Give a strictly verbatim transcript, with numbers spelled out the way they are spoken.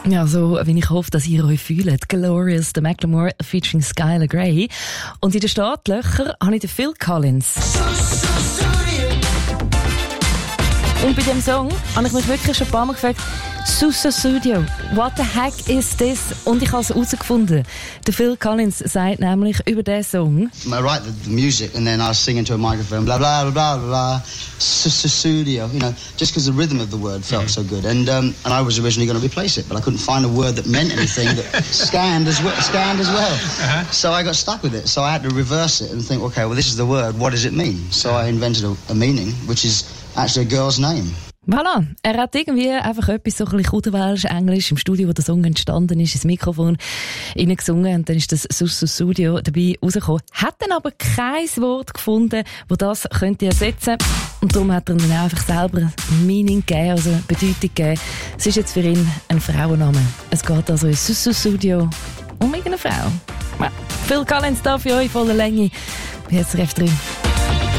Ja, so wie ich hoffe, dass ihr euch fühlt. Glorious, der Macklemore featuring Skylar Grey. Und in den Startlöchern habe ich den Phil Collins. Und bei dem Song habe ich mich wirklich schon ein paar Mal gefragt, Sussudio, what the heck is this? Und ich habe es herausgefunden. Der Phil Collins sagt nämlich über diesen Song: I write the, the music and then I sing into a microphone, blah, blah, blah, blah, blah, Sussudio, you know, just because the rhythm of the word felt so good. And um, and I was originally going to replace it, but I couldn't find a word that meant anything that scanned as well. Scanned as well. Uh-huh. So I got stuck with it. So I had to reverse it and think, okay, well, this is the word, what does it mean? So I invented a, a meaning, which is actually a girl's name. Voilà, er hat irgendwie einfach etwas so ein bisschen Kudenwelsch, Englisch im Studio, wo der Song entstanden ist, ins Mikrofon reingesungen und dann ist das Sussudio dabei rausgekommen. Hat dann aber kein Wort gefunden, das das könnte ersetzen. Und darum hat er dann einfach selber ein Meaning gegeben, also eine Bedeutung gegeben. Es ist jetzt für ihn ein Frauenname. Es geht also in Sussudio um irgendeine Frau. Ja, Phil Collins da für euch voller Länge bei S R F drei.